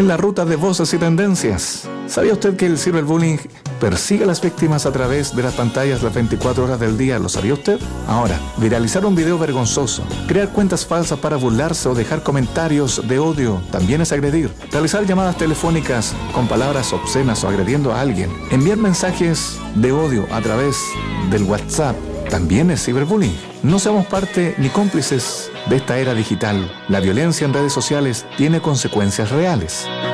la ruta de voces y tendencias. ¿Sabía usted que el ciberbullying persigue a las víctimas a través de las pantallas las 24 horas del día? ¿Lo sabía usted? Ahora, viralizar un video vergonzoso, crear cuentas falsas para burlarse o dejar comentarios de odio también es agredir. Realizar llamadas telefónicas con palabras obscenas o agrediendo a alguien. Enviar mensajes de odio a través del WhatsApp también es ciberbullying. No seamos parte ni cómplices de esta era digital. La violencia en redes sociales tiene consecuencias reales.